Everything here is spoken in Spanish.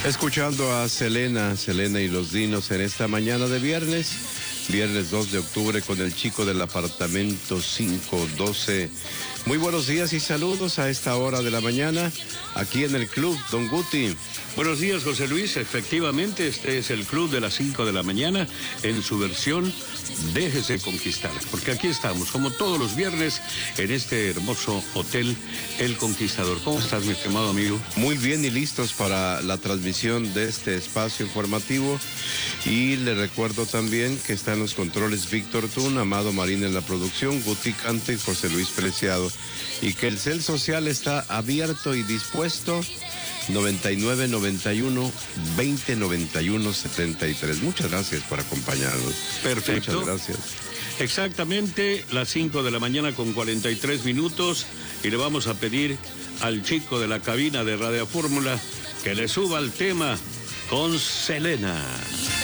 Escuchando a Selena y los Dinos en esta mañana de viernes 2 de octubre con el chico del apartamento 512. Muy buenos días y saludos a esta hora de la mañana aquí en el club, Don Guti. Buenos días, José Luis. Efectivamente, este es el club de las 5 de la mañana en su versión Déjese Conquistar. Porque aquí estamos, como todos los viernes, en este hermoso hotel El Conquistador. ¿Cómo estás, mi estimado amigo? Muy bien y listos para la transmisión de este espacio informativo. Y le recuerdo también que están los controles Víctor Tun, Amado Marín en la producción, Guti Cante y José Luis Preciado. Y que el cel social está abierto y dispuesto. 99 91 20 91 73. Muchas gracias por acompañarnos. Perfecto. Muchas gracias. Exactamente las 5 de la mañana con 43 minutos y le vamos a pedir al chico de la cabina de Radio Fórmula que le suba el tema con Selena.